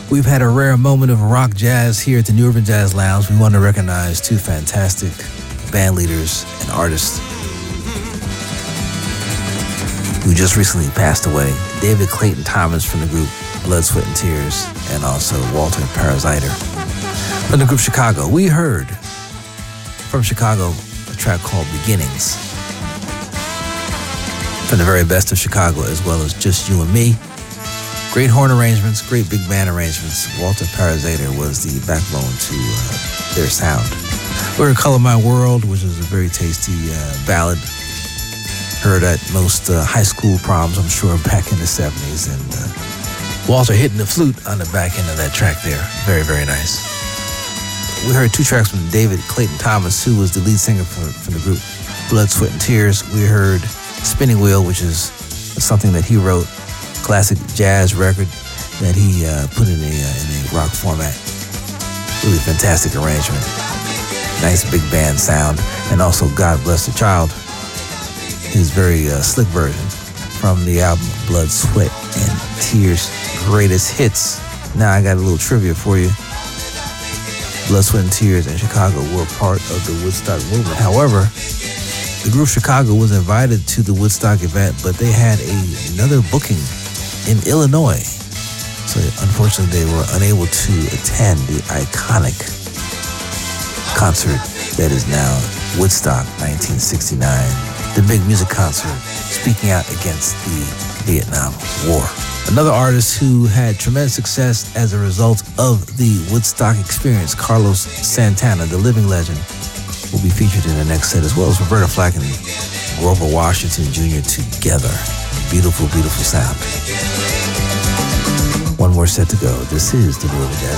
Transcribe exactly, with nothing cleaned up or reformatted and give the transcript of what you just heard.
We've had a rare moment of rock jazz here at the New Urban Jazz Lounge. We want to recognize two fantastic band leaders and artists who just recently passed away. David Clayton Thomas from the group Blood, Sweat and Tears, and also Walter Paraziter from the group Chicago. We heard from Chicago a track called Beginnings from the very best of Chicago, as well as Just You and Me. Great horn arrangements, great big band arrangements. Walter Paraziter was the backbone to uh, their sound. We heard Color My World, which is a very tasty uh, ballad. Heard at most uh, high school proms, I'm sure, back in the seventies. And uh, Walter hitting the flute on the back end of that track there. Very, very nice. We heard two tracks from David Clayton Thomas, who was the lead singer for, from the group Blood, Sweat and Tears. We heard Spinning Wheel, which is something that he wrote. Classic jazz record that he uh, put in a, uh, in a rock format. Really fantastic arrangement. Nice big band sound. And also God Bless the Child, his very uh, slick version from the album Blood, Sweat and Tears Greatest Hits. Now I got a little trivia for you. Blood, Sweat and Tears in Chicago were part of the Woodstock movement. However, the group Chicago was invited to the Woodstock event, but they had a, another booking in Illinois. So unfortunately they were unable to attend the iconic concert that is now Woodstock nineteen sixty-nine, the big music concert speaking out against the Vietnam War. Another artist who had tremendous success as a result of the Woodstock experience, Carlos Santana, the living legend, will be featured in the next set, as well as Roberta Flack and Grover Washington Junior together. Beautiful, beautiful sound. One more set to go. This is the New Urban Jazz